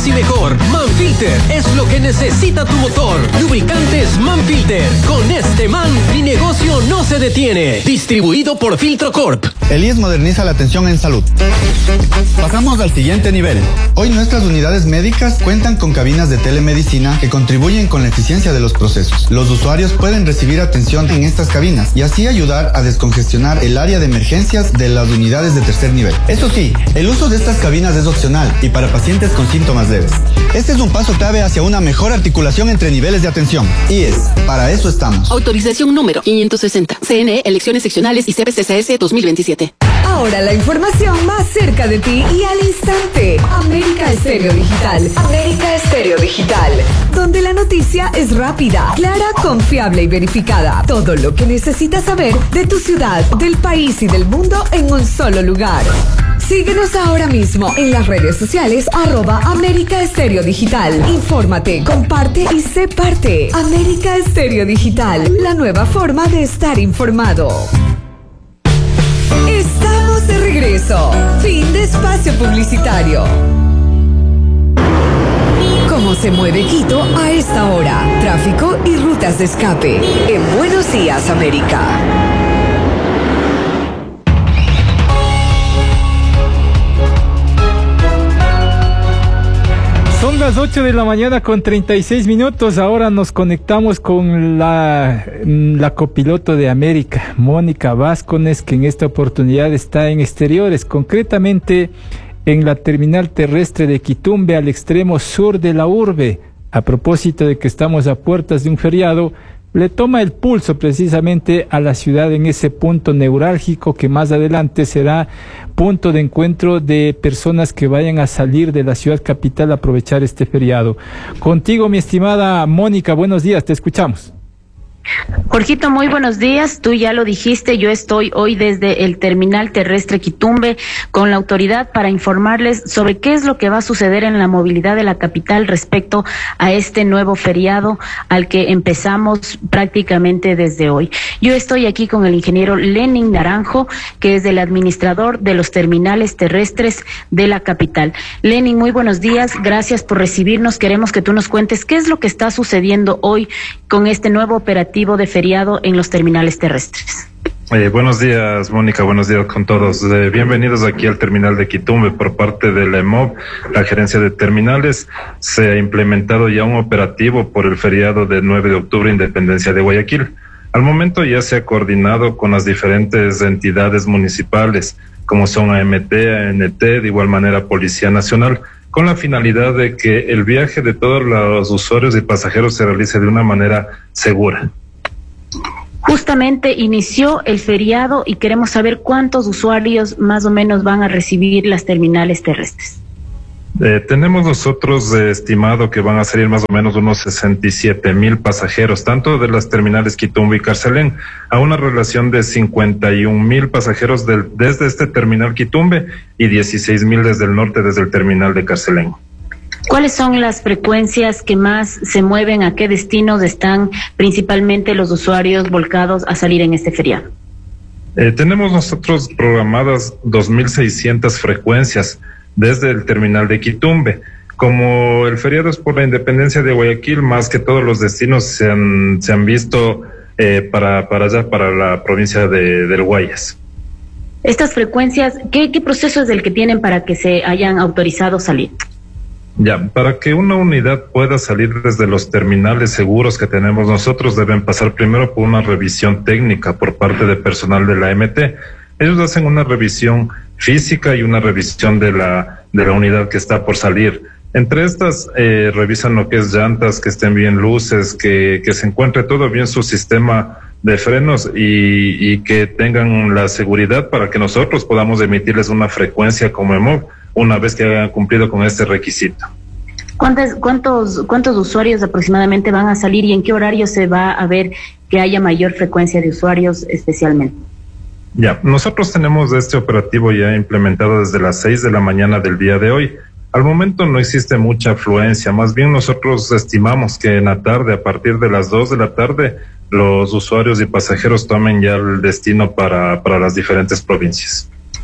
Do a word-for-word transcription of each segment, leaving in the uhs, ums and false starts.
y mejor. Manfilter es lo que necesita tu motor. Lubricantes Manfilter. Con este man, mi negocio no se detiene. Distribuido por Filtro Corp. El I E S moderniza la atención en salud. Pasamos al siguiente nivel. Hoy nuestras unidades médicas cuentan con cabinas de telemedicina que contribuyen con la eficiencia de los procesos. Los usuarios pueden recibir atención en estas cabinas y así ayudar a descongestionar el área de emergencias de las unidades de tercer nivel. Eso sí, el uso de estas cabinas es opcional y para pacientes con síntomas leves. Este es un paso clave hacia una mejor articulación entre niveles de atención. I E S, para eso estamos. Autorización número quinientos sesenta. C N E, elecciones seccionales y C B C C S dos mil veintisiete. Ahora la información más cerca de ti y al instante. América Estéreo Digital. América Estéreo Digital. Donde la noticia es rápida, clara, confiable y verificada. Todo lo que necesitas saber de tu ciudad, del país y del mundo en un solo lugar. Síguenos ahora mismo en las redes sociales arroba América Estéreo Digital. Infórmate, comparte y sé parte. América Estéreo Digital, la nueva forma de estar informado. Estamos de regreso. Fin de espacio publicitario. ¿Cómo se mueve Quito a esta hora? Tráfico y rutas de escape. En Buenos Días, América. Son las ocho de la mañana con treinta y seis minutos. Ahora nos conectamos con la, la copiloto de América, Mónica Vázquez, que en esta oportunidad está en exteriores, concretamente en la terminal terrestre de Quitumbe, al extremo sur de la urbe. A propósito de que estamos a puertas de un feriado, le toma el pulso precisamente a la ciudad en ese punto neurálgico que más adelante será punto de encuentro de personas que vayan a salir de la ciudad capital a aprovechar este feriado. Contigo, mi estimada Mónica, buenos días, te escuchamos. Jorgito, muy buenos días. Tú ya lo dijiste, yo estoy hoy desde el terminal terrestre Quitumbe con la autoridad para informarles sobre qué es lo que va a suceder en la movilidad de la capital respecto a este nuevo feriado al que empezamos prácticamente desde hoy. Yo estoy aquí con el ingeniero Lenin Naranjo, que es el administrador de los terminales terrestres de la capital. Lenin, muy buenos días, gracias por recibirnos. Queremos que tú nos cuentes qué es lo que está sucediendo hoy con este nuevo operativo de feriado en los terminales terrestres. Eh, buenos días, Mónica, buenos días con todos. Eh, bienvenidos aquí al terminal de Quitumbe por parte de la E M O B, la gerencia de terminales. Se ha implementado ya un operativo por el feriado del nueve de octubre, Independencia de Guayaquil. Al momento ya se ha coordinado con las diferentes entidades municipales, como son A M T, A N T, de igual manera Policía Nacional, con la finalidad de que el viaje de todos los usuarios y pasajeros se realice de una manera segura. Justamente inició el feriado y queremos saber cuántos usuarios más o menos van a recibir las terminales terrestres. Eh, tenemos nosotros eh, estimado que van a salir más o menos unos sesenta y siete mil pasajeros, tanto de las terminales Quitumbe y Carcelén, a una relación de cincuenta y un mil pasajeros del, desde este terminal Quitumbe y dieciséis mil desde el norte, desde el terminal de Carcelén. ¿Cuáles son las frecuencias que más se mueven? ¿A qué destinos están principalmente los usuarios volcados a salir en este feriado? Eh, tenemos nosotros programadas dos mil seiscientas frecuencias desde el terminal de Quitumbe. Como el feriado es por la independencia de Guayaquil, más que todos los destinos se han, se han visto eh, para, para allá, para la provincia de, del Guayas. Estas frecuencias, ¿qué, qué proceso es el que tienen para que se hayan autorizado salir? Ya, para que una unidad pueda salir desde los terminales seguros que tenemos nosotros, deben pasar primero por una revisión técnica por parte de personal de la A M T. Ellos hacen una revisión física y una revisión de la, de la unidad que está por salir. Entre estas, eh, revisan lo que es llantas, que estén bien luces, que, que se encuentre todo bien su sistema de frenos y, y que tengan la seguridad para que nosotros podamos emitirles una frecuencia como E M O B una vez que hayan cumplido con este requisito. ¿Cuántos, cuántos, cuántos usuarios aproximadamente van a salir y en qué horario se va a ver que haya mayor frecuencia de usuarios especialmente? Ya, nosotros tenemos este operativo ya implementado desde las seis de la mañana del día de hoy. Al momento no existe mucha afluencia, más bien nosotros estimamos que en la tarde, a partir de las dos de la tarde, los usuarios y pasajeros tomen ya el destino para, para las diferentes provincias.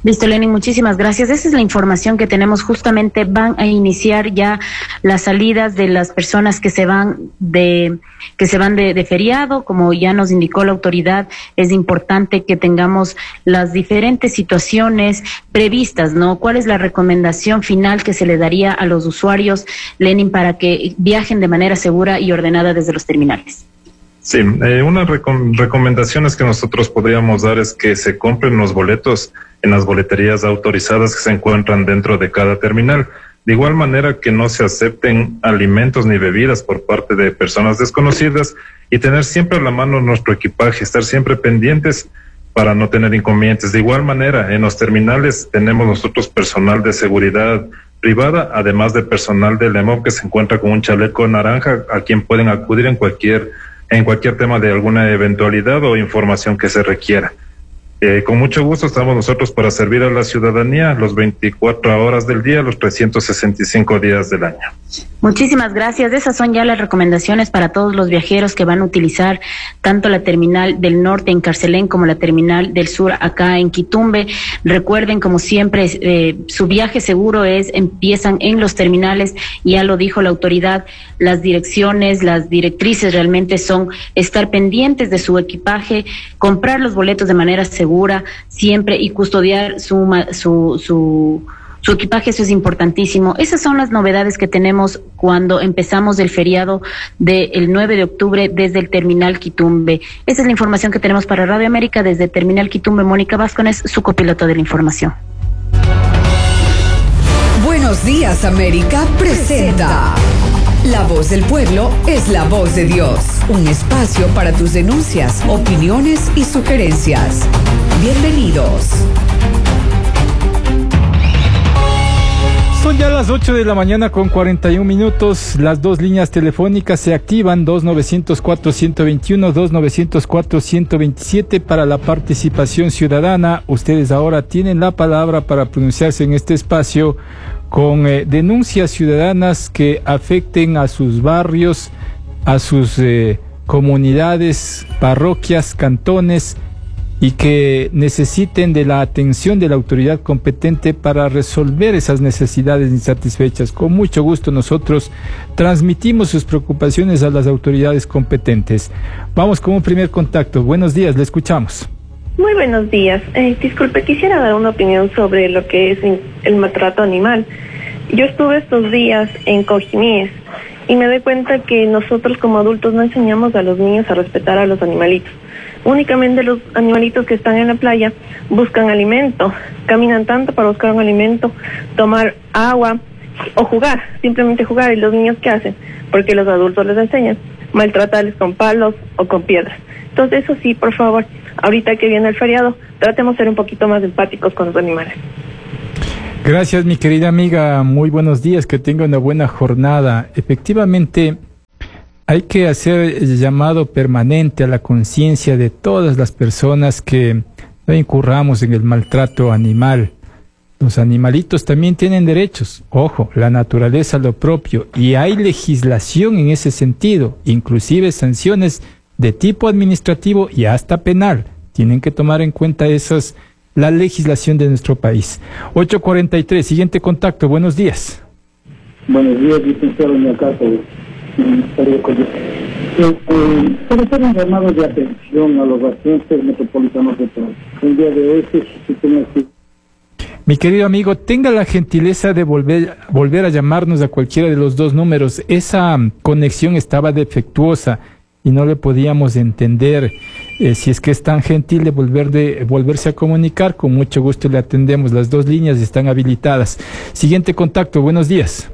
Listo, Lenin, muchísimas gracias. Esa es la información que tenemos. Justamente van a iniciar ya las salidas de las personas que se van de que se van de, de feriado. Como ya nos indicó la autoridad, es importante que tengamos las diferentes situaciones previstas, ¿no? ¿Cuál es la recomendación final que se le daría a los usuarios, Lenin, para que viajen de manera segura y ordenada desde los terminales? Sí, eh, una recom recomendaciones que nosotros podríamos dar es que se compren los boletos en las boleterías autorizadas que se encuentran dentro de cada terminal. De igual manera que no se acepten alimentos ni bebidas por parte de personas desconocidas y tener siempre a la mano nuestro equipaje, estar siempre pendientes para no tener inconvenientes. De igual manera, en los terminales tenemos nosotros personal de seguridad privada, además de personal del E M O que se encuentra con un chaleco naranja a quien pueden acudir en cualquier en cualquier tema de alguna eventualidad o información que se requiera. Eh, con mucho gusto estamos nosotros para servir a la ciudadanía los veinticuatro horas del día, los trescientos sesenta y cinco días del año. Muchísimas gracias. Esas son ya las recomendaciones para todos los viajeros que van a utilizar tanto la terminal del norte en Carcelén como la terminal del sur acá en Quitumbe. Recuerden, como siempre, eh, su viaje seguro es, empiezan en los terminales, ya lo dijo la autoridad, las direcciones, las directrices realmente son estar pendientes de su equipaje, comprar los boletos de manera segura siempre y custodiar su, su, su Su equipaje, eso es importantísimo. Esas son las novedades que tenemos cuando empezamos el feriado del nueve de octubre desde el Terminal Quitumbe. Esa es la información que tenemos para Radio América desde Terminal Quitumbe. Mónica Vázquez, su copiloto de la información. Buenos días, América presenta La Voz del Pueblo es la voz de Dios. Un espacio para tus denuncias, opiniones y sugerencias. Bienvenidos. Son ya las ocho de la mañana con cuarenta y un minutos. Las dos líneas telefónicas se activan, dos nueve cero cuatro, uno dos uno, dos nueve cero cuatro, uno dos siete para la participación ciudadana. Ustedes ahora tienen la palabra para pronunciarse en este espacio con eh, denuncias ciudadanas que afecten a sus barrios, a sus eh, comunidades, parroquias, cantones, y que necesiten de la atención de la autoridad competente para resolver esas necesidades insatisfechas. Con mucho gusto nosotros transmitimos sus preocupaciones a las autoridades competentes. Vamos con un primer contacto. Buenos días, le escuchamos. Muy buenos días. Eh, disculpe, quisiera dar una opinión sobre lo que es el maltrato animal. Yo estuve estos días en Cojimíes y me doy cuenta que nosotros como adultos no enseñamos a los niños a respetar a los animalitos. Únicamente los animalitos que están en la playa buscan alimento, caminan tanto para buscar un alimento, tomar agua o jugar, simplemente jugar. ¿Y los niños qué hacen? Porque los adultos les enseñan, maltratarles con palos o con piedras. Entonces eso sí, por favor, ahorita que viene el feriado, tratemos de ser un poquito más empáticos con los animales. Gracias, mi querida amiga, muy buenos días, que tenga una buena jornada. Efectivamente, hay que hacer el llamado permanente a la conciencia de todas las personas que no incurramos en el maltrato animal. Los animalitos también tienen derechos. Ojo, la naturaleza lo propio. Y hay legislación en ese sentido, inclusive sanciones de tipo administrativo y hasta penal. Tienen que tomar en cuenta esas, la legislación de nuestro país. ocho cuarenta y tres, siguiente contacto. Buenos días. Buenos días, licenciado en la casa. Eh, para hacer un llamado de atención a los pacientes metropolitanos de Praga. El día de hoy se tiene que... Mi querido amigo, tenga la gentileza de volver, volver a llamarnos a cualquiera de los dos números. Esa conexión estaba defectuosa y no le podíamos entender. Eh, si es que es tan gentil de, volver de volverse a comunicar, con mucho gusto le atendemos. Las dos líneas están habilitadas. Siguiente contacto, buenos días.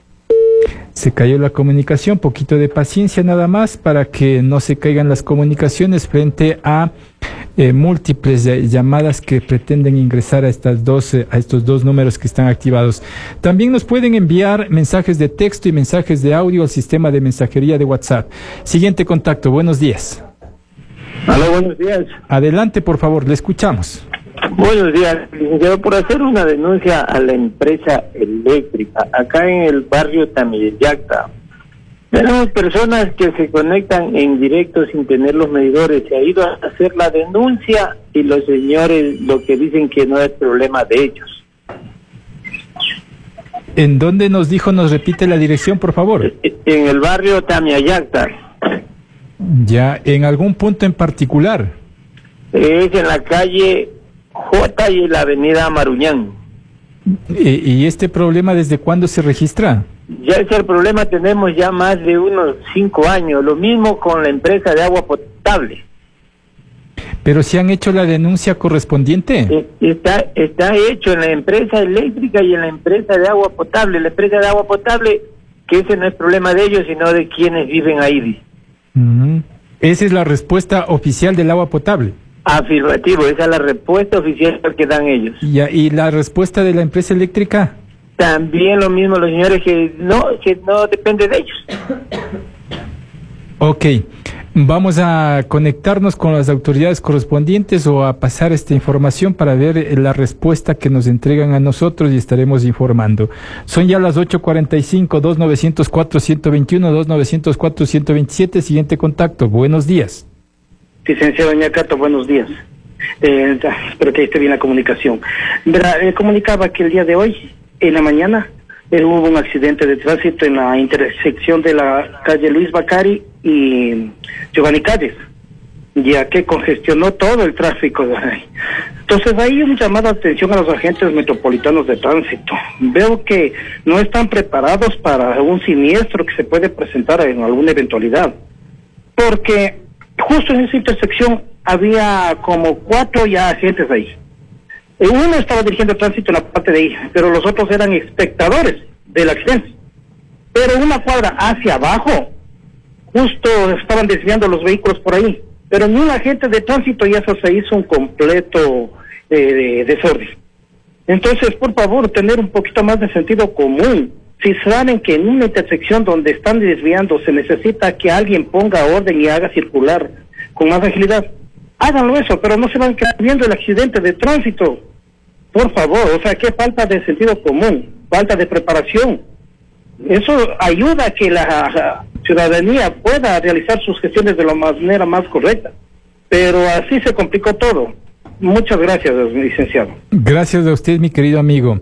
Se cayó la comunicación, poquito de paciencia nada más para que no se caigan las comunicaciones frente a eh, múltiples eh, llamadas que pretenden ingresar a estas dos, eh, a estos dos números que están activados. También nos pueden enviar mensajes de texto y mensajes de audio al sistema de mensajería de WhatsApp. Siguiente contacto, buenos días. Hola, buenos días. Adelante, por favor, le escuchamos. Buenos días, licenciado, por hacer una denuncia a la empresa eléctrica acá en el barrio Tamiyacta. Tenemos personas que se conectan en directo sin tener los medidores. Se ha ido a hacer la denuncia y los señores lo que dicen que no es problema de ellos. ¿En dónde nos dijo? Nos repite la dirección, por favor. En el barrio Tamiayacta. Ya, ¿en algún punto en particular? Es en la calle J y la avenida Maruñán. ¿Y, y este problema desde cuándo se registra? Ya ese problema tenemos ya más de unos cinco años. Lo mismo con la empresa de agua potable. ¿Pero si han hecho la denuncia correspondiente? Está, está hecho en la empresa eléctrica y en la empresa de agua potable. La empresa de agua potable, que ese no es problema de ellos, sino de quienes viven ahí. Uh-huh. Esa es la respuesta oficial del agua potable. Afirmativo, esa es la respuesta oficial que dan ellos. Ya, ¿y la respuesta de la empresa eléctrica? También lo mismo, los señores que no, que no depende de ellos. Ok, vamos a conectarnos con las autoridades correspondientes o a pasar esta información para ver la respuesta que nos entregan a nosotros y estaremos informando. Son ya las ocho cuarenta y cinco, dos nueve cero cuatro, uno cero dos uno, dos nueve cero cuatro, uno cero dos siete, siguiente contacto, buenos días. Licenciado Doña Cato, buenos días. Eh, espero que esté bien la comunicación. Verá, eh, comunicaba que el día de hoy, en la mañana, eh, hubo un accidente de tránsito en la intersección de la calle Luis Bacari y Giovanni Calles, ya que congestionó todo el tráfico de ahí. Entonces ahí un llamado de atención a los agentes metropolitanos de tránsito. Veo que no están preparados para un siniestro que se puede presentar en alguna eventualidad, porque justo en esa intersección había como cuatro ya agentes ahí. Uno estaba dirigiendo el tránsito en la parte de ahí, pero los otros eran espectadores del accidente. Pero una cuadra hacia abajo, justo estaban desviando los vehículos por ahí. Pero ni un agente de tránsito, y eso se hizo un completo eh, de desorden. Entonces, por favor, tener un poquito más de sentido común. Si saben que en una intersección donde están desviando se necesita que alguien ponga orden y haga circular con más agilidad, háganlo eso, pero no se van viendo el accidente de tránsito. Por favor, o sea, qué falta de sentido común, falta de preparación. Eso ayuda a que la ciudadanía pueda realizar sus gestiones de la manera más correcta. Pero así se complicó todo. Muchas gracias, licenciado. Gracias a usted, mi querido amigo.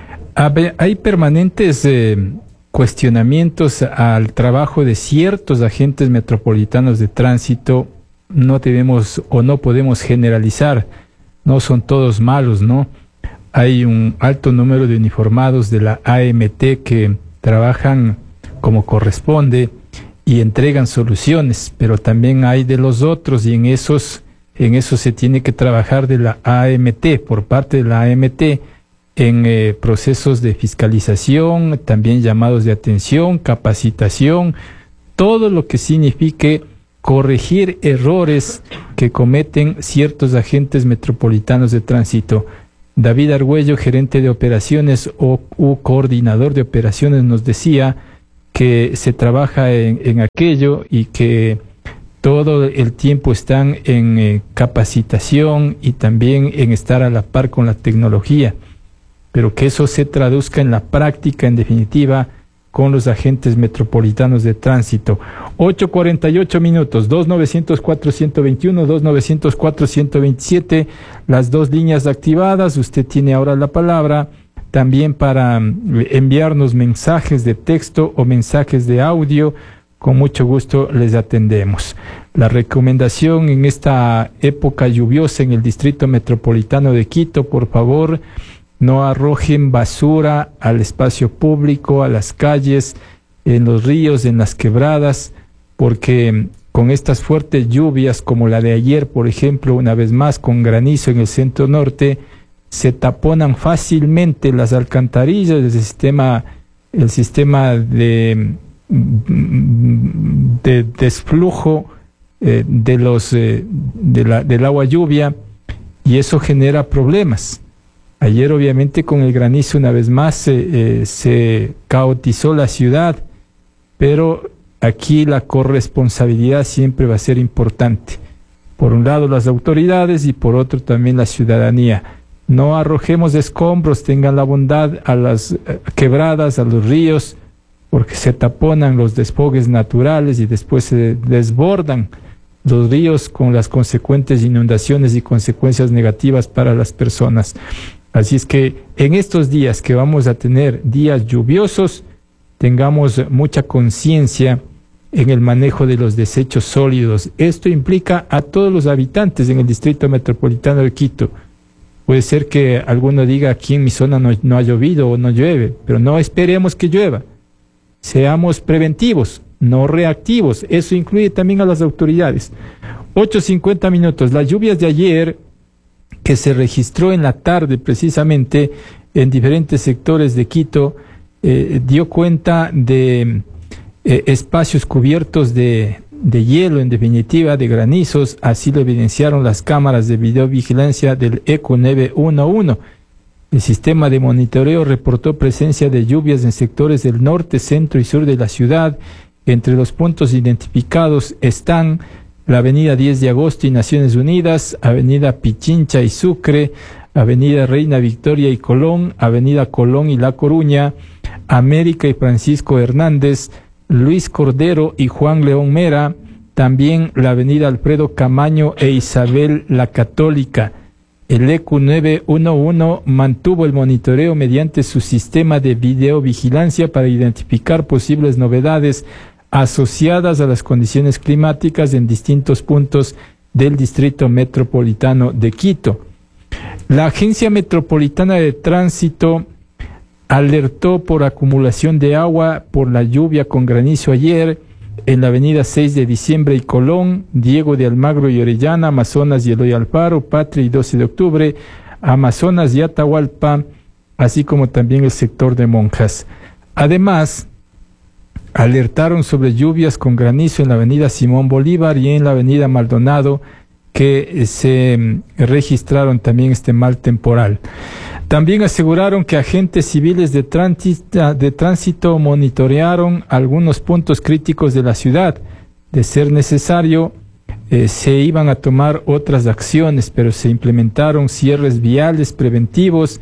Hay permanentes eh, cuestionamientos al trabajo de ciertos agentes metropolitanos de tránsito. No debemos o no podemos generalizar, no son todos malos, ¿no? Hay un alto número de uniformados de la A M T que trabajan como corresponde y entregan soluciones, pero también hay de los otros y en esos, en eso se tiene que trabajar de la A M T, por parte de la A M T, en eh, procesos de fiscalización, también llamados de atención, capacitación, todo lo que signifique corregir errores que cometen ciertos agentes metropolitanos de tránsito. David Argüello, gerente de operaciones o u coordinador de operaciones, nos decía que se trabaja en, en aquello y que todo el tiempo están en eh, capacitación y también en estar a la par con la tecnología, pero que eso se traduzca en la práctica, en definitiva, con los agentes metropolitanos de tránsito. ocho cuarenta y ocho minutos, dos nueve cero cuatro, uno cero dos uno, dos nueve cero cuatro, uno cero dos siete, las dos líneas activadas. Usted tiene ahora la palabra también para enviarnos mensajes de texto o mensajes de audio. Con mucho gusto les atendemos. La recomendación en esta época lluviosa en el Distrito Metropolitano de Quito, por favor, no arrojen basura al espacio público, a las calles, en los ríos, en las quebradas, porque con estas fuertes lluvias como la de ayer, por ejemplo, una vez más con granizo en el centro norte, se taponan fácilmente las alcantarillas del sistema, el sistema de, de desflujo eh, de los eh, de la, del agua lluvia, y eso genera problemas. Ayer obviamente con el granizo una vez más eh, eh, se caotizó la ciudad, pero aquí la corresponsabilidad siempre va a ser importante. Por un lado las autoridades y por otro también la ciudadanía. No arrojemos escombros, tengan la bondad a las eh, quebradas, a los ríos, porque se taponan los desfogues naturales y después se desbordan los ríos con las consecuentes inundaciones y consecuencias negativas para las personas. Así es que en estos días que vamos a tener días lluviosos, tengamos mucha conciencia en el manejo de los desechos sólidos. Esto implica a todos los habitantes en el Distrito Metropolitano de Quito. Puede ser que alguno diga aquí en mi zona no, no ha llovido o no llueve, pero no esperemos que llueva. Seamos preventivos, no reactivos. Eso incluye también a las autoridades. ocho cincuenta minutos. Las lluvias de ayer, que se registró en la tarde precisamente en diferentes sectores de Quito, eh, dio cuenta de eh, espacios cubiertos de, de hielo, en definitiva, de granizos. Así lo evidenciaron las cámaras de videovigilancia del E C U nueve uno uno. El sistema de monitoreo reportó presencia de lluvias en sectores del norte, centro y sur de la ciudad. Entre los puntos identificados están la avenida diez de agosto y Naciones Unidas, avenida Pichincha y Sucre, avenida Reina Victoria y Colón, avenida Colón y La Coruña, América y Francisco Hernández, Luis Cordero y Juan León Mera, también la avenida Alfredo Camaño e Isabel la Católica. El E C U nueve uno uno mantuvo el monitoreo mediante su sistema de videovigilancia para identificar posibles novedades asociadas a las condiciones climáticas en distintos puntos del Distrito Metropolitano de Quito. La Agencia Metropolitana de Tránsito alertó por acumulación de agua por la lluvia con granizo ayer en la avenida seis de diciembre y Colón, Diego de Almagro y Orellana, Amazonas y Eloy Alfaro, Patria y doce de octubre, Amazonas y Atahualpa, así como también el sector de Monjas. Además, alertaron sobre lluvias con granizo en la avenida Simón Bolívar y en la avenida Maldonado, que se registraron también este mal temporal. También aseguraron que agentes civiles de tránsito, de tránsito monitorearon algunos puntos críticos de la ciudad. De ser necesario, eh, se iban a tomar otras acciones, pero se implementaron cierres viales preventivos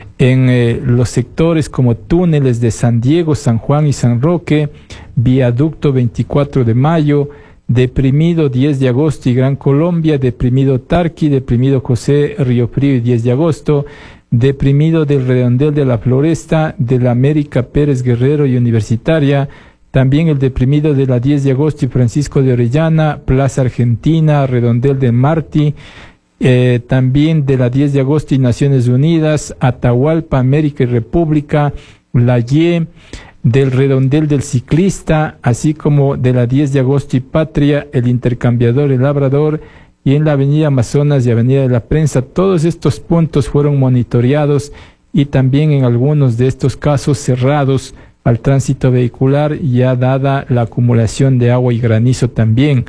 en eh, los sectores como túneles de San Diego, San Juan y San Roque, viaducto veinticuatro de mayo, deprimido diez de agosto y Gran Colombia, deprimido Tarqui, deprimido José Río Frío y diez de agosto, deprimido del Redondel de la Floresta, de la América Pérez Guerrero y Universitaria, también el deprimido de la diez de agosto y Francisco de Orellana, Plaza Argentina, Redondel de Martí, eh, también de la diez de agosto y Naciones Unidas, Atahualpa, América y República, La Y, del Redondel del Ciclista, así como de la diez de agosto y Patria, el Intercambiador, el Labrador, y en la avenida Amazonas y avenida de la Prensa. Todos estos puntos fueron monitoreados y también en algunos de estos casos cerrados al tránsito vehicular, ya dada la acumulación de agua y granizo también.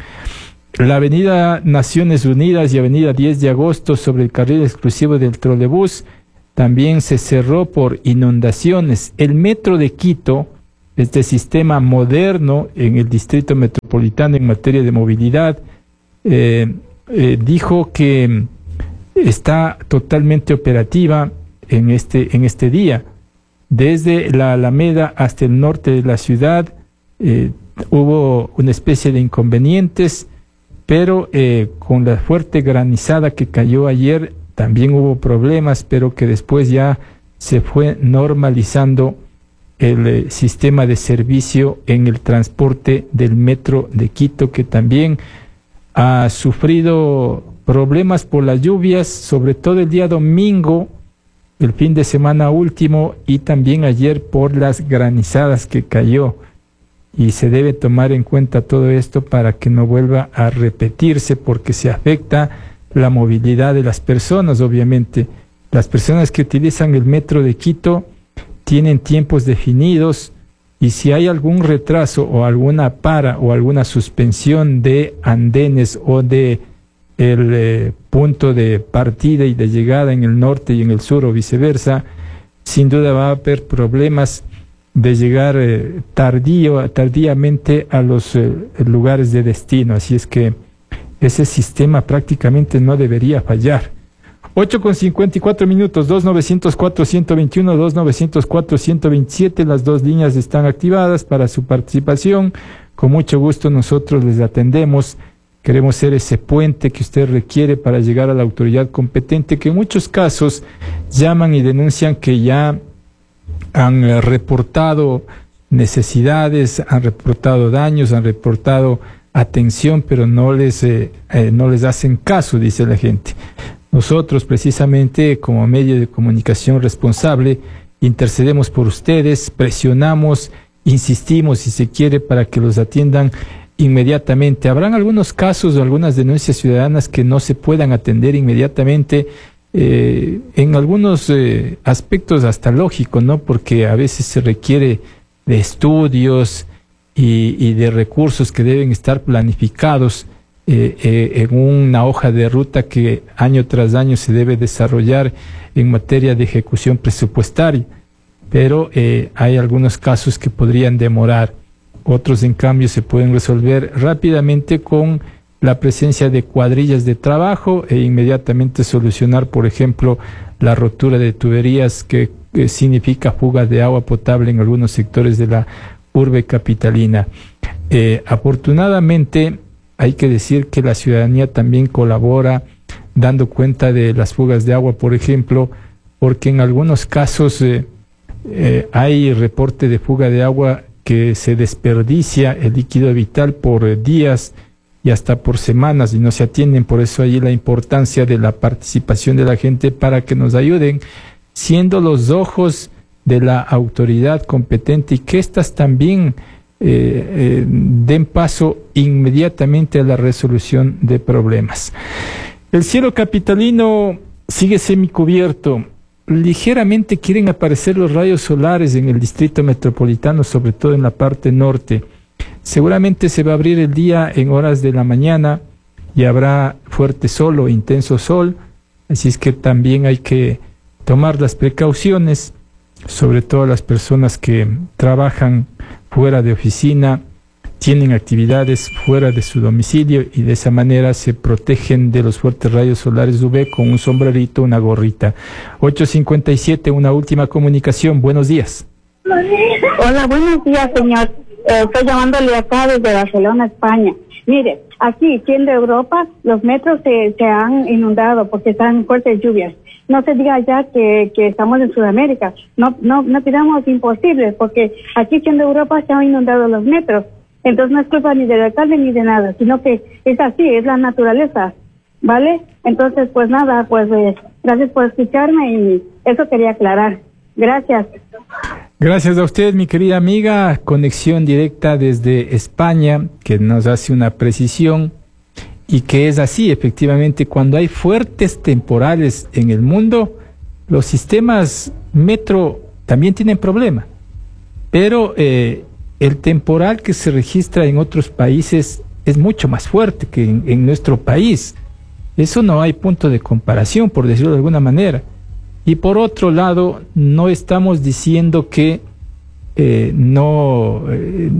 La avenida Naciones Unidas y avenida diez de agosto sobre el carril exclusivo del trolebús también se cerró por inundaciones. El Metro de Quito, este sistema moderno en el Distrito Metropolitano en materia de movilidad, eh, Eh, dijo que está totalmente operativa en este, en este día. Desde la Alameda hasta el norte de la ciudad eh, hubo una especie de inconvenientes, pero eh, con la fuerte granizada que cayó ayer también hubo problemas, pero que después ya se fue normalizando el eh, sistema de servicio en el transporte del Metro de Quito, que también ha sufrido problemas por las lluvias, sobre todo el día domingo, el fin de semana último, y también ayer por las granizadas que cayó. Y se debe tomar en cuenta todo esto para que no vuelva a repetirse, porque se afecta la movilidad de las personas, obviamente. Las personas que utilizan el Metro de Quito tienen tiempos definidos, y si hay algún retraso o alguna para o alguna suspensión de andenes o de el eh, punto de partida y de llegada en el norte y en el sur o viceversa, sin duda va a haber problemas de llegar eh, tardío, tardíamente a los eh, lugares de destino. Así es que ese sistema prácticamente no debería fallar. ocho con cincuenta y cuatro minutos, dos nueve cero cuatro, uno dos uno, dos nueve cero cuatro, uno dos siete, las dos líneas están activadas para su participación. Con mucho gusto nosotros les atendemos. Queremos ser ese puente que usted requiere para llegar a la autoridad competente, que en muchos casos llaman y denuncian que ya han eh, reportado necesidades, han reportado daños, han reportado atención, pero no les, eh, eh, no les hacen caso, dice la gente. Nosotros, precisamente, como medio de comunicación responsable, intercedemos por ustedes, presionamos, insistimos, si se quiere, para que los atiendan inmediatamente. Habrán algunos casos o algunas denuncias ciudadanas que no se puedan atender inmediatamente, eh, en algunos eh, aspectos hasta lógico, ¿no? Porque a veces se requiere de estudios y, y de recursos que deben estar planificados Eh, eh, en una hoja de ruta que año tras año se debe desarrollar en materia de ejecución presupuestaria, pero eh, hay algunos casos que podrían demorar, otros en cambio se pueden resolver rápidamente con la presencia de cuadrillas de trabajo e inmediatamente solucionar, por ejemplo, la rotura de tuberías que, que significa fuga de agua potable en algunos sectores de la urbe capitalina. Eh, afortunadamente, hay que decir que la ciudadanía también colabora dando cuenta de las fugas de agua, por ejemplo, porque en algunos casos eh, eh, hay reporte de fuga de agua que se desperdicia el líquido vital por eh, días y hasta por semanas y no se atienden. Por eso ahí la importancia de la participación de la gente para que nos ayuden, siendo los ojos de la autoridad competente, y que éstas también Eh, eh, den paso inmediatamente a la resolución de problemas. El cielo capitalino sigue semicubierto. Ligeramente quieren aparecer los rayos solares en el distrito metropolitano, sobre todo en la parte norte. Seguramente se va a abrir el día en horas de la mañana y habrá fuerte sol o intenso sol, así es que también hay que tomar las precauciones, sobre todo las personas que trabajan fuera de oficina, tienen actividades fuera de su domicilio y de esa manera se protegen de los fuertes rayos solares U V con un sombrerito, una gorrita. ocho cincuenta y siete, una última comunicación. Buenos días. Hola, buenos días, señor. Eh, estoy llamándole acá desde Barcelona, España. Mire, aquí, siendo Europa, los metros se, se han inundado porque están fuertes lluvias. No se diga ya que, que estamos en Sudamérica. No, no, no pidamos imposibles, porque aquí siendo Europa se han inundado los metros. Entonces no es culpa ni del alcalde ni de nada, sino que es así, es la naturaleza, ¿vale? Entonces, pues nada, pues eh, gracias por escucharme y eso quería aclarar. Gracias. Gracias a usted, mi querida amiga. Conexión directa desde España, que nos hace una precisión. Y que es así, efectivamente, cuando hay fuertes temporales en el mundo, los sistemas metro también tienen problema. Pero eh, el temporal que se registra en otros países es mucho más fuerte que en, en nuestro país. Eso no hay punto de comparación, por decirlo de alguna manera. Y por otro lado, no estamos diciendo que eh, no, eh,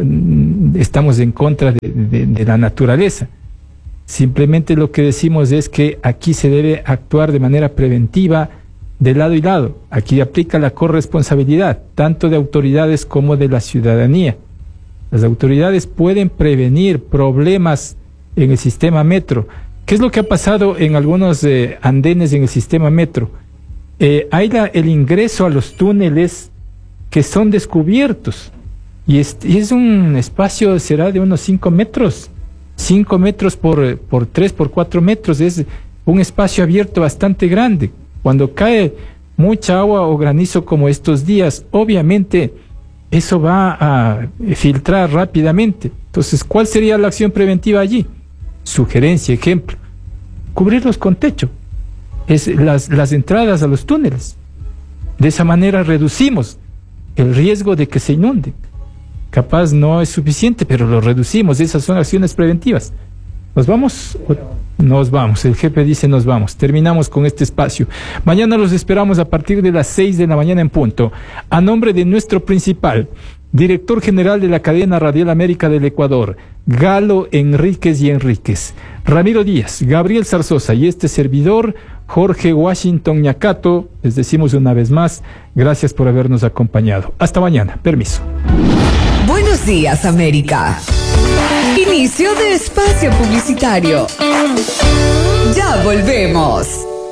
no estamos en contra de, de, de la naturaleza. Simplemente lo que decimos es que aquí se debe actuar de manera preventiva de lado y lado. Aquí aplica la corresponsabilidad, tanto de autoridades como de la ciudadanía. Las autoridades pueden prevenir problemas en el sistema metro. ¿Qué es lo que ha pasado en algunos eh, andenes en el sistema metro? Eh, hay la, el ingreso a los túneles que son descubiertos y es, y es un espacio, será de unos cinco metros. cinco metros por, por tres, por cuatro metros, es un espacio abierto bastante grande. Cuando cae mucha agua o granizo como estos días, obviamente eso va a filtrar rápidamente. Entonces, ¿cuál sería la acción preventiva allí? Sugerencia, ejemplo, cubrirlos con techo, es las, las entradas a los túneles. De esa manera reducimos el riesgo de que se inunden. Capaz no es suficiente, pero lo reducimos. Esas son acciones preventivas. ¿Nos vamos? Nos vamos. El jefe dice nos vamos. Terminamos con este espacio. Mañana los esperamos a partir de las seis de la mañana en punto. A nombre de nuestro principal, director general de la cadena Radial América del Ecuador, Galo Enríquez y Enríquez, Ramiro Díaz, Gabriel Zarzosa y este servidor, Jorge Washington Ñacato, les decimos una vez más, gracias por habernos acompañado. Hasta mañana, permiso. Buenos días, América. Inicio de espacio publicitario. Ya volvemos.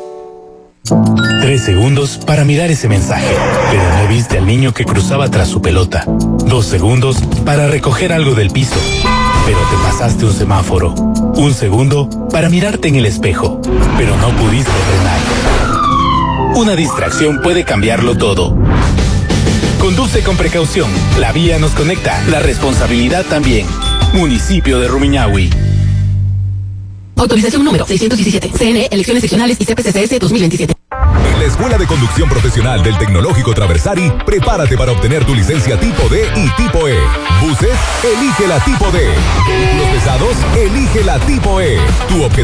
Tres segundos para mirar ese mensaje, pero no viste al niño que cruzaba tras su pelota. Dos segundos para recoger algo del piso, pero te pasaste un semáforo. Un segundo para mirarte en el espejo, pero no pudiste frenar. Una distracción puede cambiarlo todo. Conduce con precaución. La vía nos conecta, la responsabilidad también. Municipio de Rumiñahui. Autorización número seiscientos diecisiete. C N E, elecciones seccionales y C P C C S dos mil veintisiete. En la Escuela de Conducción Profesional del Tecnológico Traversari, prepárate para obtener tu licencia tipo D y tipo E. Buses, elige la tipo D. Vehículos pesados, elige la tipo E. Tu objetivo